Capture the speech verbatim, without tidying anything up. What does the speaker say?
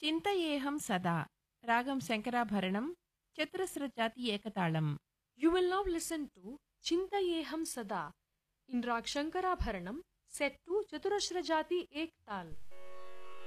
చింతయేహం సదా రాగం శంకరాభరణం చతురస్ర జాతి ఏకతాళం. You will now listen to Chintayeham Sada in Rag Shankarabharanam set to Chaturashra Jati Ek Tal.